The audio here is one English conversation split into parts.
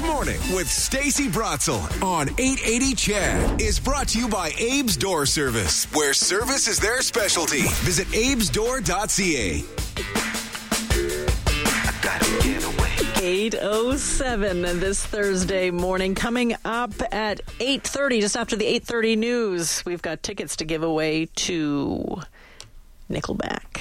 This Morning with Stacey Bratzel on 880 CHED is brought to you by Abe's Door Service, where service is their specialty. Visit abesdoor.ca. 8:07 this Thursday morning. Coming up at 8:30, just after the 8:30 news, we've got tickets to give away to Nickelback.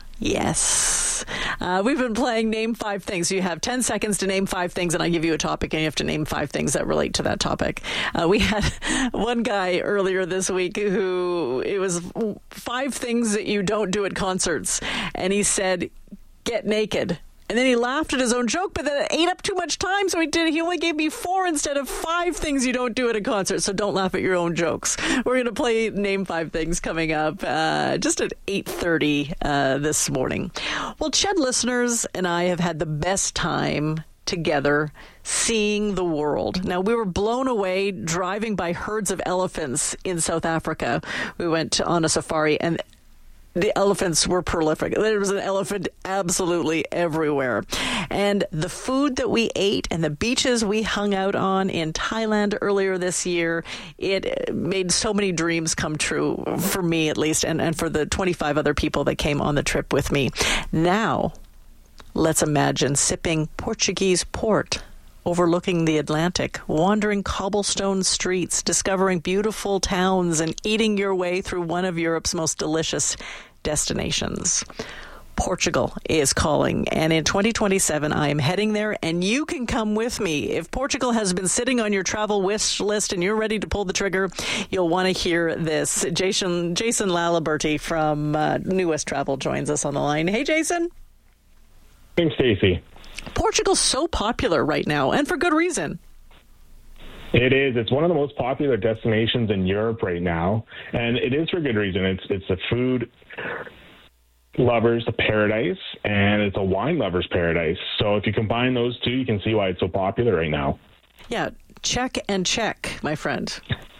Yes. We've been playing Name 5 Things. You have 10 seconds to name 5 things, and I give you a topic, and you have to name 5 things that relate to that topic. We had one guy earlier this week who, it was 5 things that you don't do at concerts, and he said, get naked. And then he laughed at his own joke, but then it ate up too much time, so he only gave me 4 instead of 5 things you don't do at a concert. So don't laugh at your own jokes. We're going to play Name 5 Things coming up just at 8:30 this morning. Well, CHED listeners and I have had the best time together seeing the world. Now, we were blown away driving by herds of elephants in South Africa. We went on a safari, and the elephants were prolific. There was an elephant absolutely everywhere. And the food that we ate and the beaches we hung out on in Thailand earlier this year, it made so many dreams come true, for me at least, and for the 25 other people that came on the trip with me. Now, let's imagine sipping Portuguese port, overlooking the Atlantic, wandering cobblestone streets, discovering beautiful towns, and eating your way through one of Europe's most delicious destinations. Portugal is calling, and in 2027, I am heading there, and you can come with me. If Portugal has been sitting on your travel wish list and you're ready to pull the trigger, you'll want to hear this. Jason Laliberty from New West Travel joins us on the line. Hey, Jason. Thanks, Stacey. Portugal's so popular right now, and for good reason. It is. It's one of the most popular destinations in Europe right now, and it is for good reason. It's a food lovers' paradise, and it's a wine lovers' paradise. So if you combine those two, you can see why it's so popular right now. Yeah, check and check, my friend.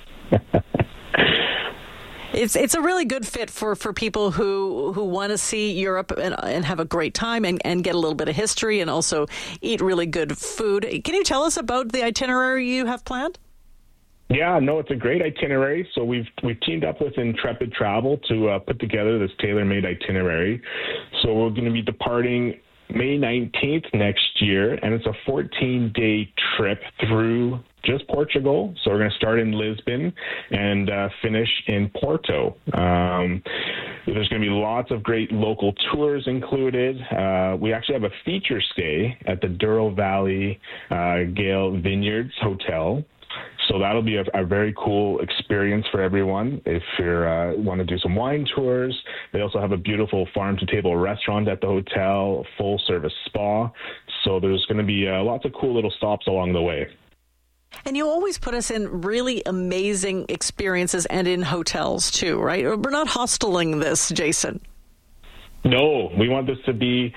It's a really good fit for people who want to see Europe and have a great time and get a little bit of history and also eat really good food. Can you tell us about the itinerary you have planned? Yeah, no, it's a great itinerary. So we've teamed up with Intrepid Travel to put together this tailor-made itinerary. So we're going to be departing May 19th next year, and it's a 14-day trip through just Portugal. So we're going to start in Lisbon and finish in Porto. There's going to be lots of great local tours included. We actually have a feature stay at the Douro Valley Gale Vineyards Hotel. So that'll be a very cool experience for everyone if you want to do some wine tours. They also have a beautiful farm-to-table restaurant at the hotel, a full-service spa. So there's going to be lots of cool little stops along the way. And you always put us in really amazing experiences and in hotels too, right? We're not hosteling this, Jason. No, we want this to be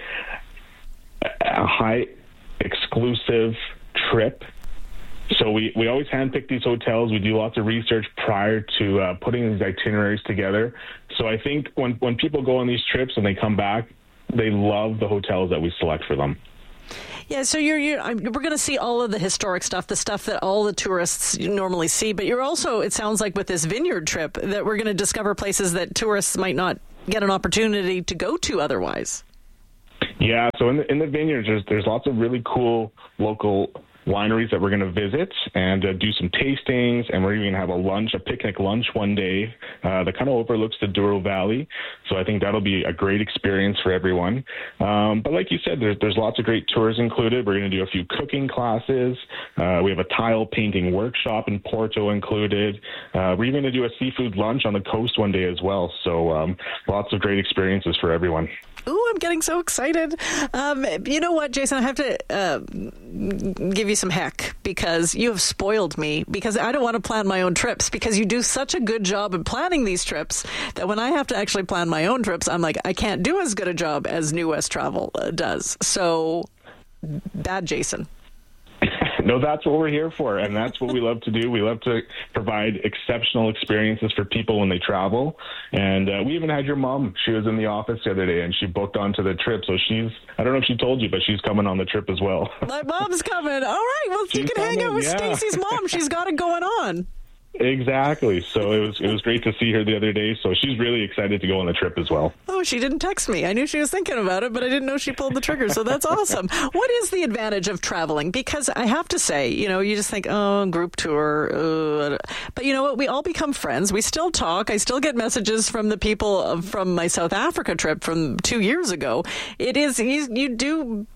a high exclusive trip. So we always handpick these hotels. We do lots of research prior to putting these itineraries together. So I think when people go on these trips and they come back, they love the hotels that we select for them. Yeah, so we're going to see all of the historic stuff, the stuff that all the tourists normally see. But you're also, it sounds like with this vineyard trip, that we're going to discover places that tourists might not get an opportunity to go to otherwise. Yeah, so in the vineyards, there's lots of really cool local wineries that we're going to visit and do some tastings, and we're even going to have a picnic lunch one day that kind of overlooks the Douro Valley. So I think that'll be a great experience for everyone. But like you said, there's lots of great tours included. We're going to do a few cooking classes. We have a tile painting workshop in Porto included. We're even going to do a seafood lunch on the coast one day as well. So lots of great experiences for everyone. Ooh, I'm getting so excited. You know what, Jason? I have to give you some heck because you have spoiled me because I don't want to plan my own trips because you do such a good job of planning these trips that when I have to actually plan my own trips, I'm like, I can't do as good a job as New West Travel does. So, bad Jason. No, that's what we're here for, and that's what we love to do. We love to provide exceptional experiences for people when they travel. And we even had your mom. She was in the office the other day, and she booked onto the trip. So I don't know if she told you, but she's coming on the trip as well. My mom's coming. All right, well, you can hang out with Stacey's mom. She's got it going on. Exactly. So it was great to see her the other day. So she's really excited to go on the trip as well. Oh, she didn't text me. I knew she was thinking about it, but I didn't know she pulled the trigger. So that's awesome. What is the advantage of traveling? Because I have to say, you just think, oh, group tour. But you know what? We all become friends. We still talk. I still get messages from the people from my South Africa trip from 2 years ago. It is, you do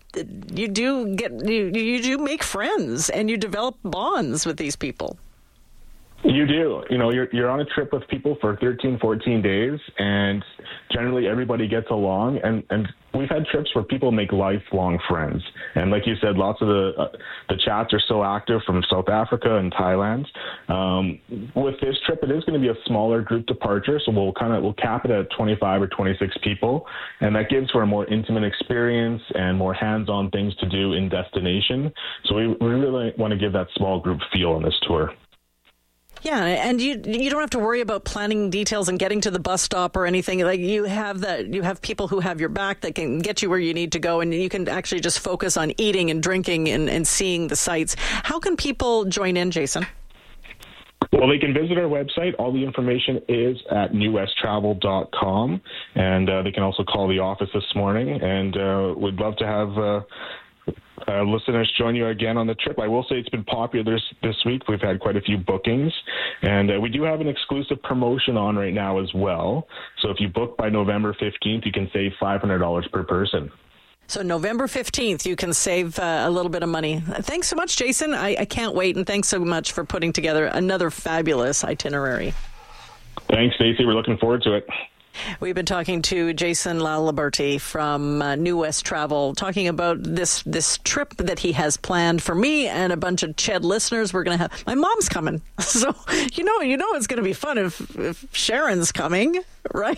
make friends and you develop bonds with these people. You do. You're on a trip with people for 13, 14 days, and generally everybody gets along. And we've had trips where people make lifelong friends. And like you said, lots of the chats are so active from South Africa and Thailand. With this trip, it is going to be a smaller group departure, so we'll cap it at 25 or 26 people, and that gives for a more intimate experience and more hands-on things to do in destination. So we really want to give that small group feel on this tour. Yeah, and you don't have to worry about planning details and getting to the bus stop or anything. Like you have people who have your back that can get you where you need to go, and you can actually just focus on eating and drinking and seeing the sights. How can people join in, Jason? Well, they can visit our website. All the information is at newwesttravel.com, and they can also call the office this morning, and we'd love to have listeners join you again on the trip. I will say it's been popular this week. We've had quite a few bookings, and we do have an exclusive promotion on right now as well. So if you book by November 15th, you can save $500 per person. So November 15th, you can save a little bit of money. Thanks so much, Jason. I can't wait, and thanks so much for putting together another fabulous itinerary. Thanks, Stacey. We're looking forward to it. We've been talking to Jason Laliberty from New West Travel, talking about this trip that he has planned for me and a bunch of Ched listeners. We're going to have my mom's coming, so you know it's going to be fun if Sharon's coming, right?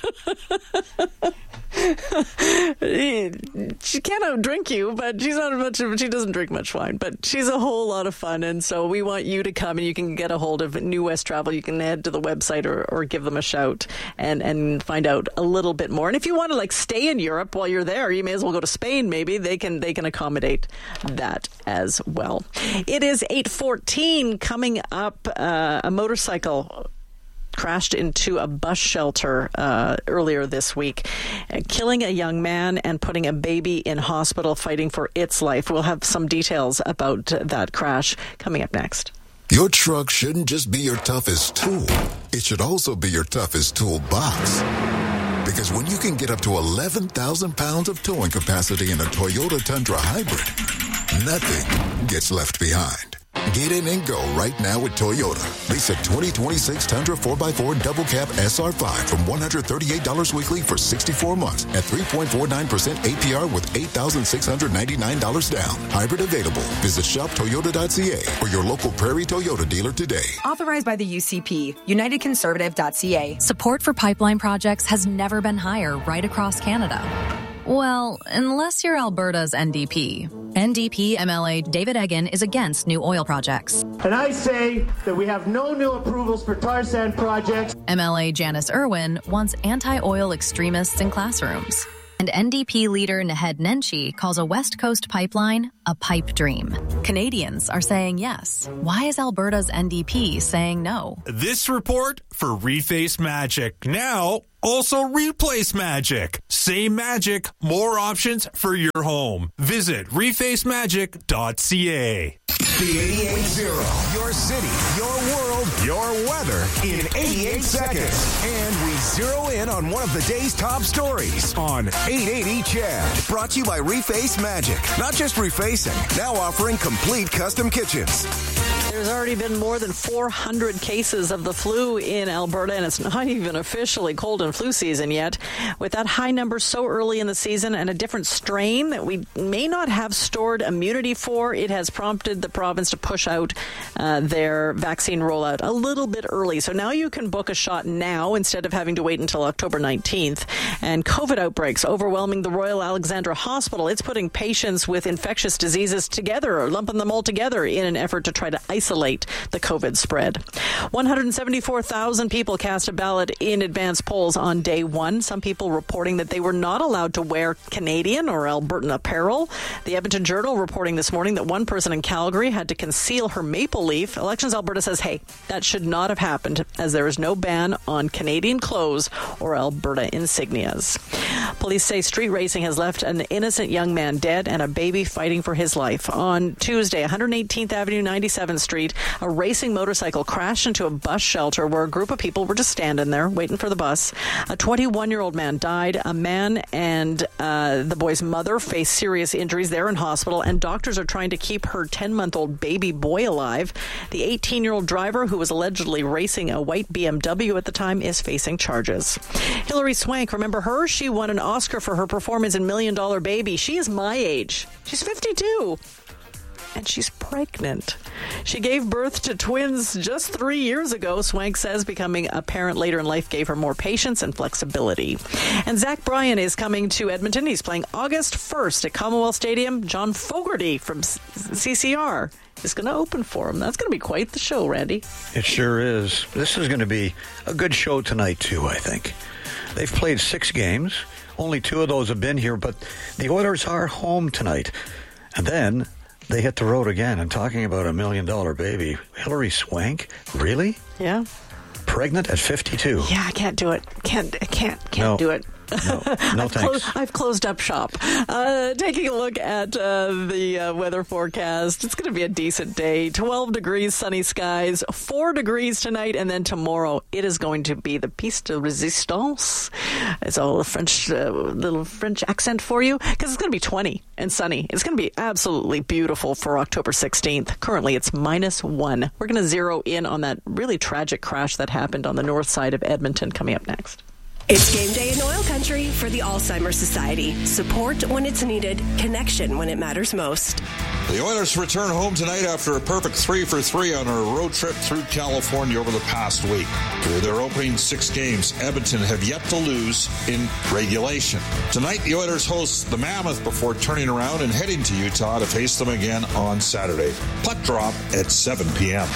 She can't outdrink you, but she doesn't drink much wine, but she's a whole lot of fun. And so we want you to come, and you can get a hold of New West Travel. You can head to the website or give them a shout and find out a little bit more. And if you want to stay in Europe while you're there, you may as well go to Spain. Maybe they can accommodate that as well. It is 8:14. Coming up, a motorcycle crashed into a bus shelter earlier this week, killing a young man and putting a baby in hospital fighting for its life. We'll have some details about that crash coming up next. Your truck shouldn't just be your toughest tool. It should also be your toughest toolbox. Because when you can get up to 11,000 pounds of towing capacity in a Toyota Tundra Hybrid, nothing gets left behind. Get in and go right now with Toyota. Lease a 2026 Tundra 4x4 Double Cab SR5 from $138 weekly for 64 months at 3.49% APR with $8,699 down. Hybrid available. Visit shoptoyota.ca or your local Prairie Toyota dealer today. Authorized by the UCP, UnitedConservative.ca. Support for pipeline projects has never been higher right across Canada. Well, unless you're Alberta's NDP. NDP MLA David Eggen is against new oil projects. And I say that we have no new approvals for tar sand projects. MLA Janice Irwin wants anti-oil extremists in classrooms. And NDP leader Naheed Nenshi calls a West Coast pipeline a pipe dream. Canadians are saying yes. Why is Alberta's NDP saying no? This report for Reface Magic. Now, also Replace Magic. Same magic, more options for your home. Visit refacemagic.ca. The 88.0. Your city, your world, your weather in 88 seconds. And we zero in on one of the day's top stories on 880 Ched. Brought to you by Reface Magic. Not just refacing, now offering complete custom kitchens. There's already been more than 400 cases of the flu in Alberta, and it's not even officially cold and flu season yet. With that high number so early in the season and a different strain that we may not have stored immunity for, it has prompted the province to push out their vaccine rollout a little bit early. So now you can book a shot now instead of having to wait until October 19th. And COVID outbreaks overwhelming the Royal Alexandra Hospital. It's putting patients with infectious diseases together, or lumping them all together in an effort to try to isolate the COVID spread. 174,000 people cast a ballot in advance polls on day one. Some people reporting that they were not allowed to wear Canadian or Albertan apparel. The Edmonton Journal reporting this morning that one person in Calgary had to conceal her maple leaf. Elections Alberta says, hey, that should not have happened, as there is no ban on Canadian clothes or Alberta insignias. Police say street racing has left an innocent young man dead and a baby fighting for his life. On Tuesday, 118th Avenue, 97th Street, a racing motorcycle crashed into a bus shelter where a group of people were just standing there waiting for the bus. A 21-year-old man died. A man and the boy's mother face serious injuries. They're in hospital, and doctors are trying to keep her 10-month-old baby boy alive. The 18-year-old driver, who was allegedly racing a white BMW at the time, is facing charges. Hilary Swank, remember her? She won an Oscar for her performance in $1 Million Baby. She is my age. She's 52. And she's pregnant. She gave birth to twins just 3 years ago. Swank says becoming a parent later in life gave her more patience and flexibility. And Zach Bryan is coming to Edmonton. He's playing August 1st at Commonwealth Stadium. John Fogerty from CCR is going to open for him. That's going to be quite the show, Randy. It sure is. This is going to be a good show tonight, too, I think. They've played 6 games. Only 2 of those have been here, but the Oilers are home tonight. And then they hit the road again. And talking about $1 Million Baby, Hilary Swank, really? Yeah. Pregnant at 52. Yeah, I can't do it. Can't do it. No thanks. I've closed up shop. Taking a look at the weather forecast, it's going to be a decent day. 12 degrees, sunny skies, 4 degrees tonight, and then tomorrow it is going to be the piece de resistance. It's a little French accent for you, because it's going to be 20 and sunny. It's going to be absolutely beautiful for October 16th. Currently, it's -1. We're going to zero in on that really tragic crash that happened on the north side of Edmonton coming up next. It's game day in oil country for the Alzheimer's Society. Support when it's needed, connection when it matters most. The Oilers return home tonight after a perfect 3-for-3 on a road trip through California over the past week. Through their opening 6 games, Edmonton have yet to lose in regulation. Tonight, the Oilers host the Mammoth before turning around and heading to Utah to face them again on Saturday. Puck drop at 7 p.m.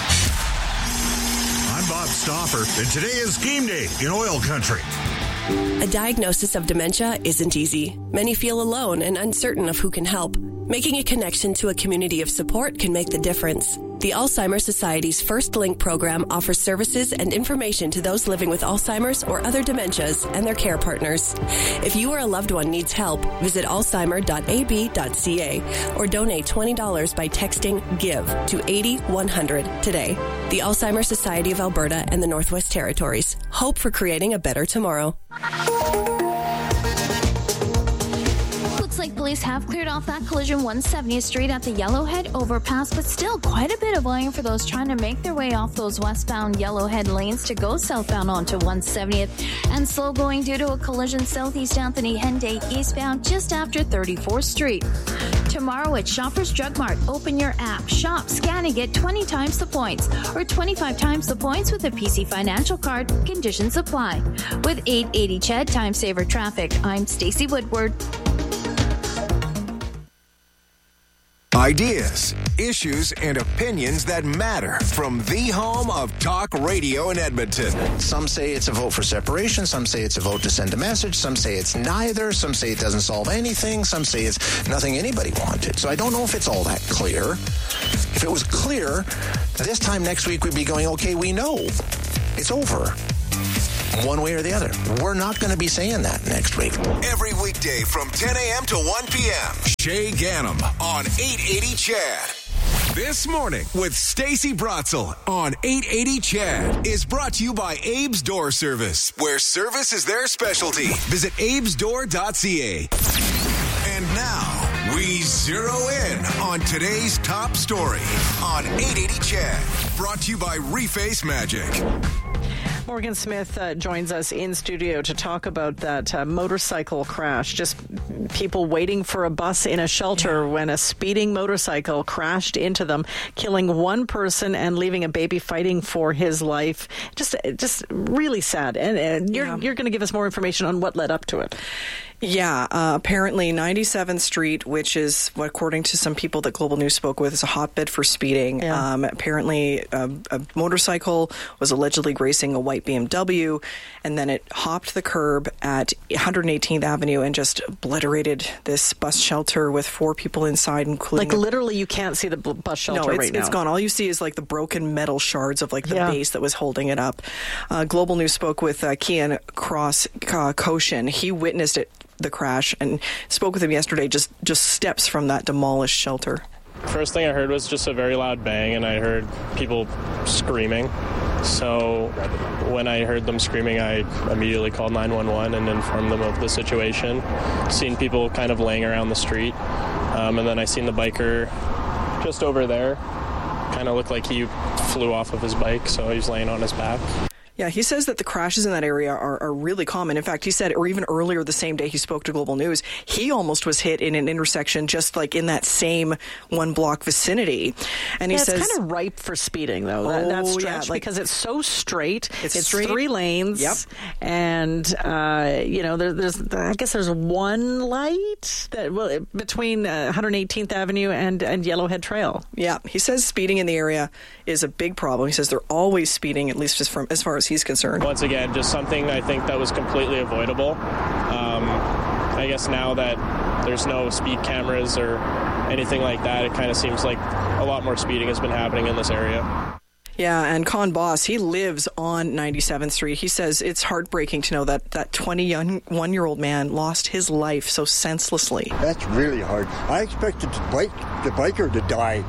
I'm Bob Stauffer, and today is game day in oil country. A diagnosis of dementia isn't easy. Many feel alone and uncertain of who can help. Making a connection to a community of support can make the difference. The Alzheimer's Society's First Link program offers services and information to those living with Alzheimer's or other dementias and their care partners. If you or a loved one needs help, visit alzheimer.ab.ca or donate $20 by texting GIVE to 80-100 today. The Alzheimer's Society of Alberta and the Northwest Territories. Hope for creating a better tomorrow. Looks like police have cleared off that collision 170th Street at the Yellowhead overpass, but still quite a bit of volume for those trying to make their way off those westbound Yellowhead lanes to go southbound onto 170th, and slow going due to a collision southeast Anthony Henday eastbound just after 34th Street. Tomorrow at Shoppers Drug Mart, open your app, shop, scan, and get 20 times the points or 25 times the points with a PC Financial Card. Conditions apply. With 880 CHED Time Saver Traffic, I'm Stacey Woodward. Ideas, issues, and opinions that matter from the home of talk radio in Edmonton. Some say it's a vote for separation. Some say it's a vote to send a message. Some say it's neither. Some say it doesn't solve anything. Some say it's nothing anybody wanted. So I don't know if it's all that clear. If it was clear, this time next week we'd be going, okay, we know. It's over. One way or the other. We're not going to be saying that next week. Every weekday from 10 a.m. to 1 p.m. Shay Ganem on 880 CHED. This Morning with Stacey Brotzel on 880 CHED is brought to you by Abe's Door Service, where service is their specialty. Visit abesdoor.ca. And now, We zero in on today's top story on 880 CHED. Brought to you by Reface Magic. Morgan Smith joins us in studio to talk about that motorcycle crash. Just people waiting for a bus in a shelter when a speeding motorcycle crashed into them, killing one person and leaving a baby fighting for his life. Just really sad. And you're going to give us more information on what led up to it. Yeah, apparently 97th Street, which is what, according to some people that Global News spoke with, is a hotbed for speeding. Yeah. Apparently, a motorcycle was allegedly racing a white BMW, and then it hopped the curb at 118th Avenue and just obliterated this bus shelter with 4 people inside, including... Like, literally, you can't see the bus shelter right now. It's gone. All you see is, like, the broken metal shards of, like, the base that was holding it up. Global News spoke with Kian Cross Koshin. He witnessed the crash and spoke with him yesterday, just steps from that demolished shelter. First thing I heard was just a very loud bang, and I heard people screaming. So when I heard them screaming, I immediately called 911 and informed them of the situation. Seen people kind of laying around the street, and then I seen the biker just over there. Kind of looked like he flew off of his bike, so he was laying on his back. Yeah, he says that the crashes in that area are really common. In fact, he said, or even earlier the same day he spoke to Global News, he almost was hit in an intersection just like in that same one-block vicinity. And he says... It's kind of ripe for speeding, though, that stretch, because it's so straight. It's straight. 3 lanes. Yep. And, I guess there's one light between 118th Avenue and Yellowhead Trail. Yeah, he says speeding in the area is a big problem. He says they're always speeding, at least as far as he's concerned. Once again, just something I think that was completely avoidable. I guess now that there's no speed cameras or anything like that, it kind of seems like a lot more speeding has been happening in this area. Yeah, and Con Boss, he lives on 97th Street. He says it's heartbreaking to know that 21-year-old man lost his life so senselessly. That's really hard. I expected the biker to die,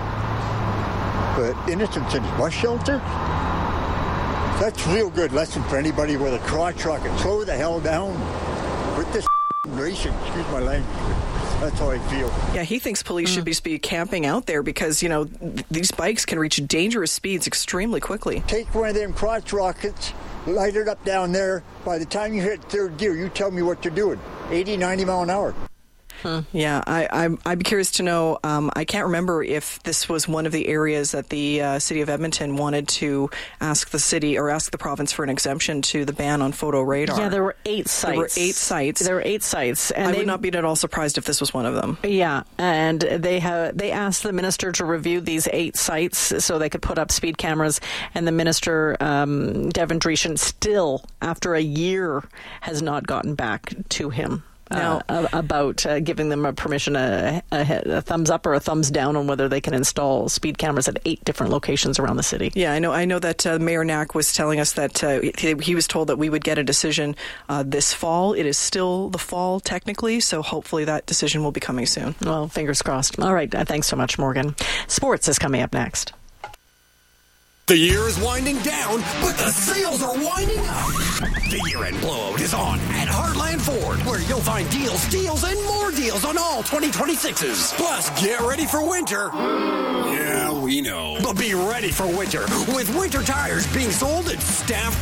but innocence in his bus shelter? That's a real good lesson for anybody with a crotch truck, and slow the hell down with this racing. Excuse my language. That's how I feel. Yeah, he thinks police should be speed camping out there because, these bikes can reach dangerous speeds extremely quickly. Take one of them crotch rockets, light it up down there. By the time you hit third gear, you tell me what you're doing. 80, 90 mile an hour. Yeah, I'd be curious to know. I can't remember if this was one of the areas that the city of Edmonton wanted to ask the city or ask the province for an exemption to the ban on photo radar. Yeah, there were 8 sites. There were 8 sites. And I would not be at all surprised if this was one of them. Yeah, and they asked the minister to review these 8 sites so they could put up speed cameras. And the minister, Devin Dreeshen, still, after a year, has not gotten back to him. About giving them a permission, a thumbs up or a thumbs down on whether they can install speed cameras at 8 different locations around the city. Yeah, I know that Mayor Knack was telling us that he was told that we would get a decision this fall. It is still the fall, technically, so hopefully that decision will be coming soon. Well, fingers crossed. All right, thanks so much, Morgan. Sports is coming up next. The year is winding down, but the sales are winding up. The year-end blowout is on at Heartland Ford, where you'll find deals, and more deals on all 2026s. Plus, get ready for winter. Yeah, we know. But be ready for winter with winter tires being sold at Staff